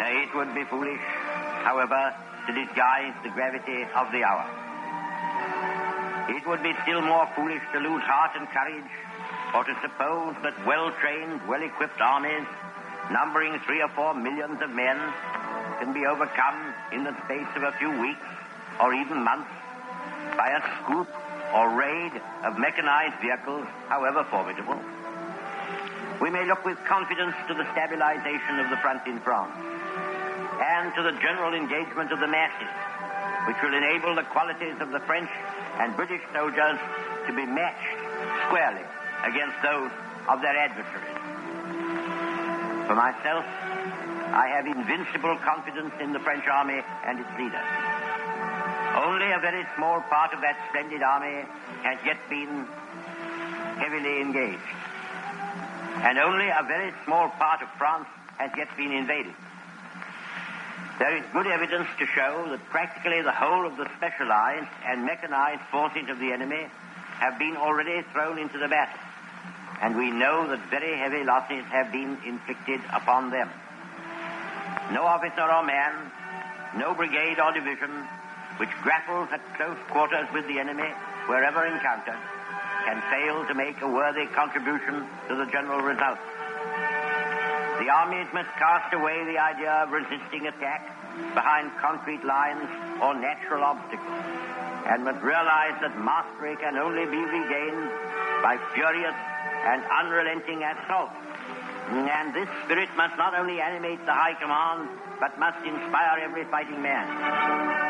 It would be foolish, however, to disguise the gravity of the hour. It would be still more foolish to lose heart and courage, or to suppose that well-trained, well-equipped armies, numbering 3 or 4 millions of men, can be overcome in the space of a few weeks or even months by a scoop or raid of mechanized vehicles, however formidable. We may look with confidence to the stabilization of the front in France and to the general engagement of the masses, which will enable the qualities of the French and British soldiers to be matched squarely against those of their adversaries. For myself, I have invincible confidence in the French army and its leaders. Only a very small part of that splendid army has yet been heavily engaged, and only a very small part of France has yet been invaded. There is good evidence to show that practically the whole of the specialized and mechanized forces of the enemy have been already thrown into the battle, and we know that very heavy losses have been inflicted upon them. No officer or man, no brigade or division, which grapples at close quarters with the enemy wherever encountered, can fail to make a worthy contribution to the general result. The armies must cast away the idea of resisting attack behind concrete lines or natural obstacles, and must realize that mastery can only be regained by furious and unrelenting assault. And this spirit must not only animate the high command, but must inspire every fighting man.